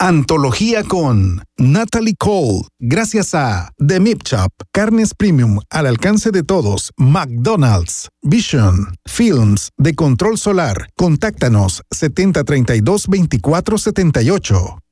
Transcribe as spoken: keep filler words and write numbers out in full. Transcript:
Antología con Natalie Cole. Gracias a The Meat Shop, carnes premium al alcance de todos. McDonald's, Vision, Films de Control Solar. Contáctanos setenta treinta y dos veinticuatro setenta y ocho.